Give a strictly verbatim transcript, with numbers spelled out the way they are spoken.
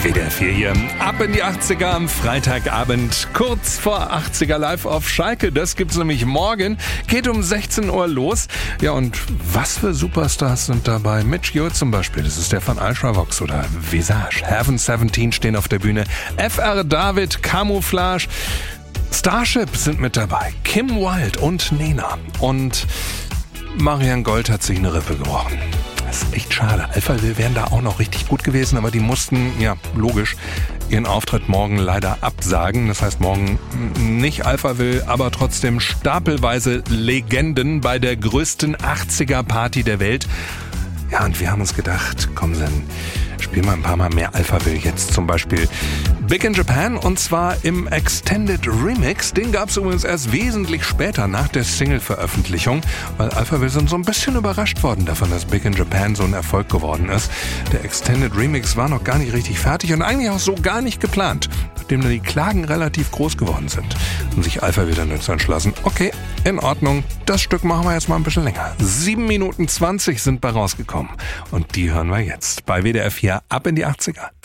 W D R vier hier, ab in die achtziger am Freitagabend, kurz vor achtziger live auf Schalke. Das gibt's nämlich morgen, geht um sechzehn Uhr los. Ja, und was für Superstars sind dabei? Mitch Ure zum Beispiel, das ist der von Ultravox oder Visage. Heaven siebzehn stehen auf der Bühne. F R David, Camouflage, Starship sind mit dabei. Kim Wilde und Nena. Und Marianne Gold hat sich eine Rippe gebrochen. Das ist echt schade. Alphaville wären da auch noch richtig gut gewesen, aber die mussten, ja, logisch, ihren Auftritt morgen leider absagen. Das heißt, morgen nicht Alphaville, aber trotzdem stapelweise Legenden bei der größten achtziger-Party der Welt. Ja, und wir haben uns gedacht, komm, dann spielen wir ein paar Mal mehr Alphaville jetzt. Zum Beispiel Big in Japan, und zwar im Extended Remix. Den gab es übrigens erst wesentlich später nach der Single-Veröffentlichung, weil Alphaville sind so ein bisschen überrascht worden davon, dass Big in Japan so ein Erfolg geworden ist. Der Extended Remix war noch gar nicht richtig fertig und eigentlich auch so gar nicht geplant, nachdem dann die Klagen relativ groß geworden sind und sich Alphaville dann dazu entschlossen, okay, in Ordnung, das Stück machen wir jetzt mal ein bisschen länger. sieben Minuten zwanzig sind bei rausgekommen und die hören wir jetzt bei W D R vier ab in die achtziger.